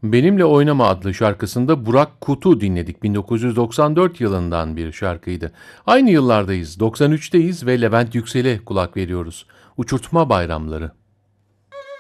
Benimle Oynama adlı şarkısında Burak Kut'u dinledik. 1994 yılından bir şarkıydı. Aynı yıllardayız, 93'teyiz ve Levent Yüksel'e kulak veriyoruz. Uçurtma Bayramları.